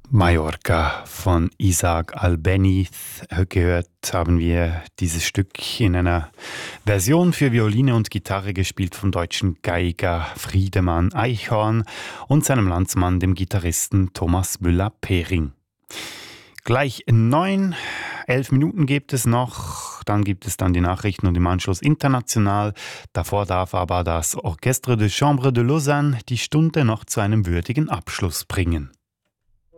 Mallorca von Isaac Albéniz gehört haben wir dieses Stück in einer Version für Violine und Gitarre gespielt vom deutschen Geiger Friedemann Eichhorn und seinem Landsmann, dem Gitarristen Thomas Müller-Pering. Gleich 11 Minuten gibt es noch, dann gibt es dann die Nachrichten und im Anschluss international. Davor darf aber das Orchestre de Chambre de Lausanne die Stunde noch zu einem würdigen Abschluss bringen.